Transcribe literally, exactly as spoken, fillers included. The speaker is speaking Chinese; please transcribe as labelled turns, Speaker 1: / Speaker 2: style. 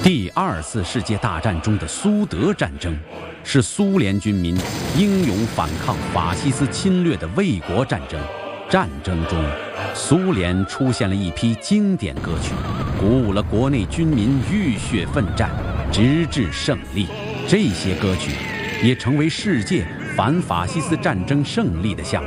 Speaker 1: 第二次世界大战中的苏德战争，是苏联军民英勇反抗法西斯侵略的卫国战争。战争中，苏联出现了一批经典歌曲，鼓舞了国内军民浴血奋战，直至胜利。这些歌曲也成为世界反法西斯战争胜利的象